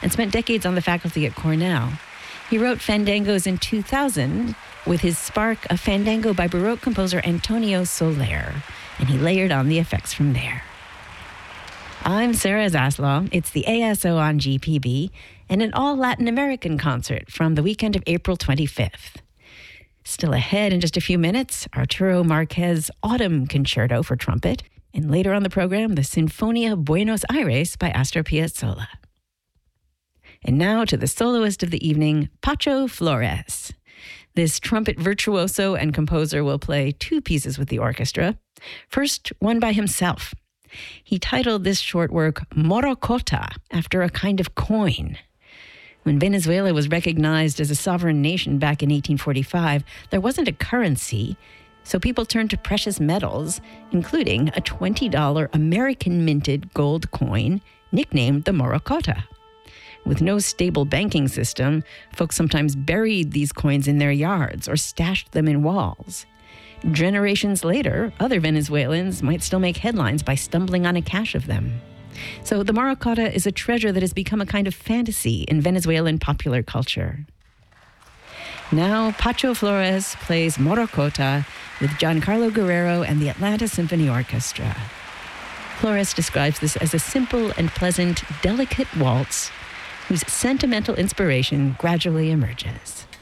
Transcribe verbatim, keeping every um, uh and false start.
and spent decades on the faculty at Cornell. He wrote Fandangos in two thousand with his spark of Fandango by Baroque composer Antonio Soler, and he layered on the effects from there. I'm Sarah Zaslaw. It's the A S O on G P B and an all-Latin American concert from the weekend of April twenty-fifth. Still ahead in just a few minutes, Arturo Marquez' Autumn Concerto for trumpet, and later on the program, the Sinfonia Buenos Aires by Astor Piazzolla. And now to the soloist of the evening, Pacho Flores. This trumpet virtuoso and composer will play two pieces with the orchestra. First, one by himself. He titled this short work Morocota, after a kind of coin. When Venezuela was recognized as a sovereign nation back in eighteen forty-five, there wasn't a currency, so people turned to precious metals, including a twenty dollars American-minted gold coin nicknamed the Morocota. With no stable banking system, folks sometimes buried these coins in their yards or stashed them in walls. Generations later, other Venezuelans might still make headlines by stumbling on a cache of them. So the Morocota is a treasure that has become a kind of fantasy in Venezuelan popular culture. Now, Pacho Flores plays Morocota with Giancarlo Guerrero and the Atlanta Symphony Orchestra. Flores describes this as a simple and pleasant, delicate waltz whose sentimental inspiration gradually emerges.